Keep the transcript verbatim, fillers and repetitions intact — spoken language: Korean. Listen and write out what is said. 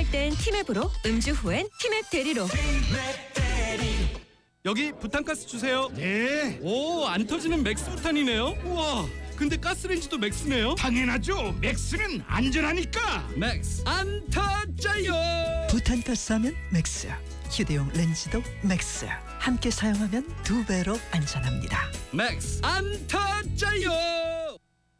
할 땐 티맵으로, 음주 후엔 티맵 대리로. 여기 부탄가스 주세요. 네, 오, 안 터지는 맥스 부탄이네요. 우와, 근데 가스레인지도 맥스네요. 당연하죠. 맥스는 안전하니까. 맥스 안 터져요. 부탄가스 하면 맥스, 휴대용 렌즈도 맥스. 함께 사용하면 두 배로 안전합니다. 맥스 안 터져요.